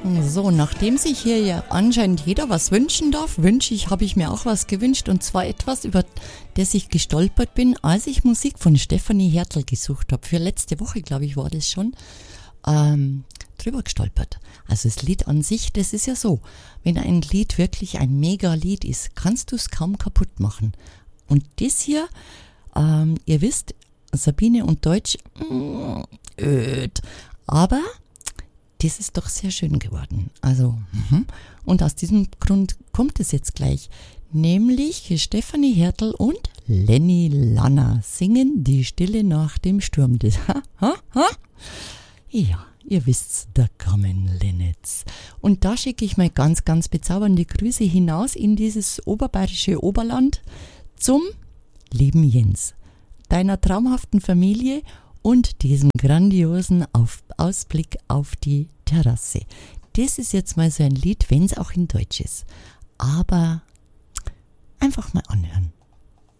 So, nachdem sich hier ja anscheinend jeder was wünschen darf, habe ich mir auch was gewünscht, und zwar etwas, über das ich gestolpert bin, als ich Musik von Stefanie Hertel gesucht habe. Für letzte Woche, glaube ich, war das schon drüber gestolpert. Also das Lied an sich, das ist ja so, wenn ein Lied wirklich ein Mega-Lied ist, kannst du es kaum kaputt machen. Und das hier, ihr wisst, Sabine und Deutsch, öd, aber das ist doch sehr schön geworden. Also, und aus diesem Grund kommt es jetzt gleich. Nämlich Stefanie Hertel und Lenny Lanner singen Die Stille nach dem Sturm. Das, Ja, ihr wisst's, der Common Linnets. Und da schicke ich mal ganz, ganz bezaubernde Grüße hinaus in dieses oberbayerische Oberland zum lieben Jens, deiner traumhaften Familie und diesem grandiosen Ausblick auf die Terrasse. Das ist jetzt mal so ein Lied, wenn es auch in Deutsch ist. Aber einfach mal anhören.